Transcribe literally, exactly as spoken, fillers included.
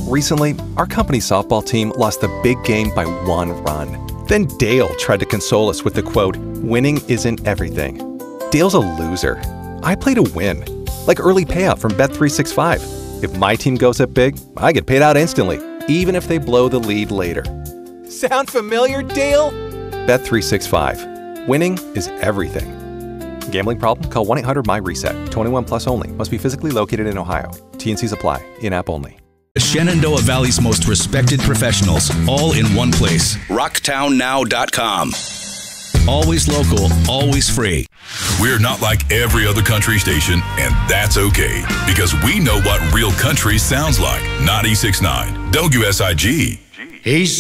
Recently, our company's softball team lost the big game by one run. Then Dale tried to console us with the quote, "Winning isn't everything." Dale's a loser. I play to win. Like early payout from Bet three sixty-five. If my team goes up big, I get paid out instantly, even if they blow the lead later. Sound familiar, Dale? Bet three sixty-five. Winning is everything. Gambling problem? Call one eight hundred my reset. twenty-one plus only. Must be physically located in Ohio. T and Cs apply. In-app only. Shenandoah Valley's most respected professionals, all in one place. rocktown now dot com. Always local, always free. We're not like every other country station, and that's okay, because we know what real country sounds like. ninety-six point nine W S I G. He's